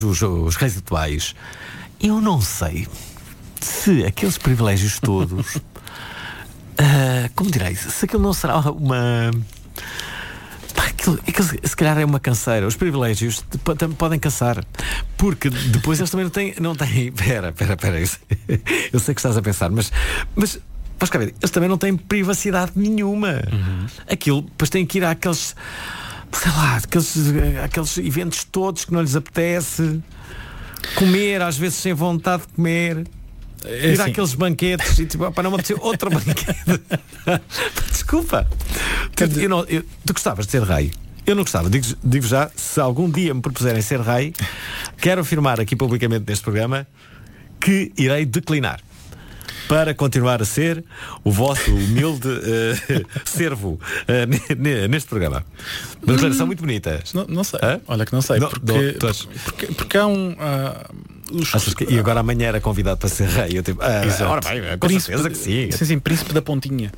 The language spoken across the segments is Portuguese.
os reis atuais, eu não sei se aqueles privilégios todos, como direi, se aquilo não será uma... Aquilo, se calhar é uma canseira. Os privilégios podem cansar, porque depois eles também não têm. Espera, eu sei que estás a pensar, mas cá ver, eles também não têm privacidade nenhuma. Aquilo, depois têm que ir àqueles, sei lá, aqueles eventos todos que não lhes apetece, comer, às vezes sem vontade de comer. Ir assim, àqueles banquetes e tipo, para não me apetecer outro banquete. Desculpa. Tu gostavas de ser rei? Eu não gostava. Digo já, se algum dia me propuserem ser rei, quero afirmar aqui publicamente neste programa que irei declinar para continuar a ser o vosso humilde servo neste programa. Uma declaração muito bonita. Não sei. Olha que não sei. Porque há um... E agora amanhã era convidado para ser rei. Eu tipo, ora bem, com certeza que sim. Sim, príncipe da pontinha.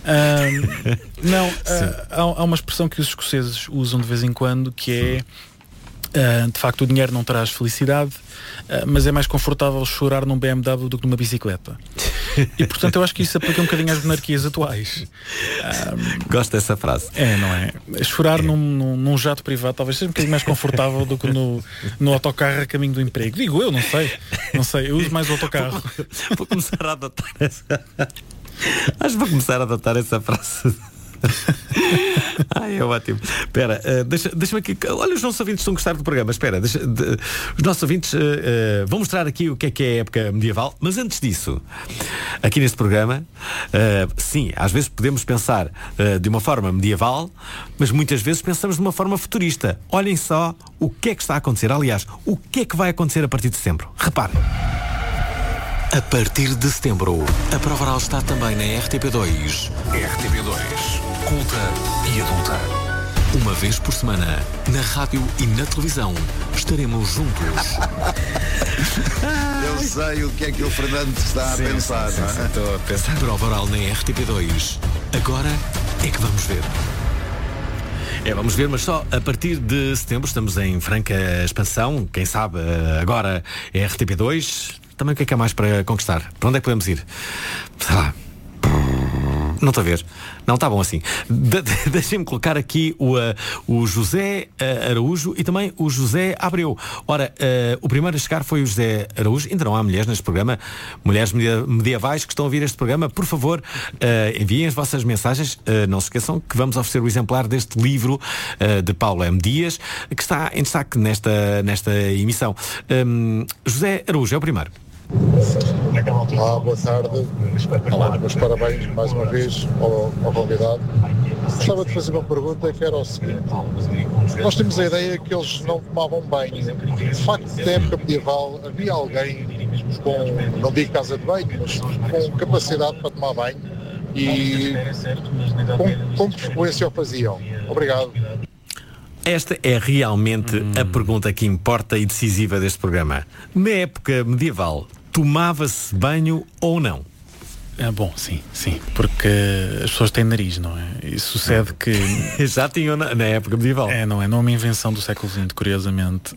Há uma expressão que os escoceses usam de vez em quando, que é de facto o dinheiro não traz felicidade, mas é mais confortável chorar num BMW do que numa bicicleta. E portanto eu acho que isso aplica um bocadinho às monarquias atuais. Gosto dessa frase. Não é? Chorar num jato privado talvez seja um bocadinho mais confortável do que no autocarro a caminho do emprego. Digo eu, não sei, eu uso mais o autocarro. Vou começar a adotar acho que vou começar a adotar essa frase. É ótimo. Espera, deixa-me aqui. Olha, os nossos ouvintes estão a gostar do programa. Espera, os nossos ouvintes vão mostrar aqui o que é a época medieval. Mas antes disso, aqui neste programa, sim, às vezes podemos pensar de uma forma medieval, mas muitas vezes pensamos de uma forma futurista. Olhem só o que é que está a acontecer. Aliás, o que é que vai acontecer a partir de setembro. Reparem. A partir de setembro, a prova oral está também na RTP2. RTP2, culta e adulta. Uma vez por semana, na rádio e na televisão, estaremos juntos. Eu sei o que é que o Fernando está a pensar. Estou a pensar. Prova oral na RTP2. Agora é que vamos ver. Vamos ver, mas só a partir de setembro. Estamos em franca expansão. Quem sabe agora é RTP2. Também o que é mais para conquistar? Para onde é que podemos ir? Sei lá. Não estou a ver. Não, está bom assim. Deixem-me colocar aqui o José Araújo e também o José Abreu. Ora, o primeiro a chegar foi o José Araújo. Ainda não há mulheres neste programa. Mulheres medievais que estão a ouvir este programa, por favor, enviem as vossas mensagens. Não se esqueçam que vamos oferecer o exemplar deste livro de Paulo M. Dias, que está em destaque nesta emissão. José Araújo é o primeiro. Olá, boa tarde. Meus parabéns mais uma vez ao convidado. Gostava de fazer uma pergunta que era o seguinte: nós temos a ideia que eles não tomavam banho. De facto, na época medieval havia alguém com, não digo casa de banho, mas com capacidade para tomar banho, e com que frequência o faziam? Obrigado. Esta é realmente a pergunta que importa e decisiva deste programa. Na época medieval, tomava-se banho ou não? Bom, sim, porque as pessoas têm nariz, não é? E sucede que... Já tinham na época medieval. Não é uma invenção do século XX, curiosamente.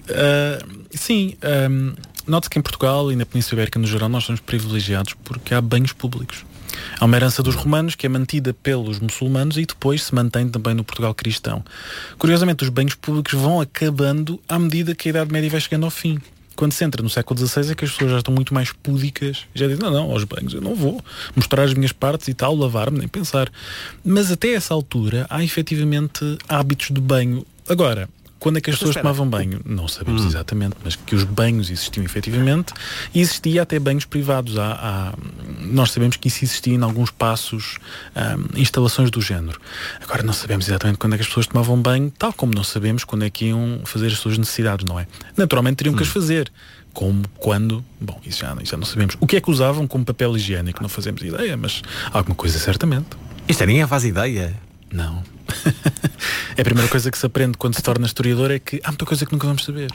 Note que em Portugal e na Península Ibérica no geral nós somos privilegiados porque há banhos públicos. Há uma herança dos romanos que é mantida pelos muçulmanos e depois se mantém também no Portugal cristão. Curiosamente, os banhos públicos vão acabando à medida que a Idade Média vai chegando ao fim. Quando se entra no século XVI é que as pessoas já estão muito mais púdicas. Já dizem, não, aos banhos eu não vou mostrar as minhas partes e tal, lavar-me, nem pensar. Mas até essa altura há efetivamente hábitos de banho. Agora, quando é que as pessoas tomavam banho? Não sabemos exatamente, mas que os banhos existiam efetivamente, e existia até banhos privados. Nós sabemos que isso existia em alguns espaços, instalações do género. Agora não sabemos exatamente quando é que as pessoas tomavam banho, tal como não sabemos quando é que iam fazer as suas necessidades, não é? Naturalmente teriam que as fazer. Como, quando? Bom, isso já não sabemos. O que é que usavam como papel higiênico? Não fazemos ideia, mas alguma coisa certamente. Isto ninguém faz ideia. Não. É a primeira coisa que se aprende quando se torna historiador, é que há muita coisa que nunca vamos saber.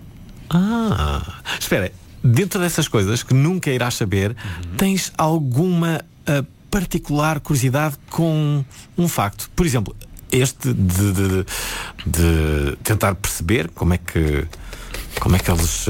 Espera, dentro dessas coisas que nunca irás saber, tens alguma particular curiosidade com um facto? Por exemplo, este de tentar perceber como é que Como é que eles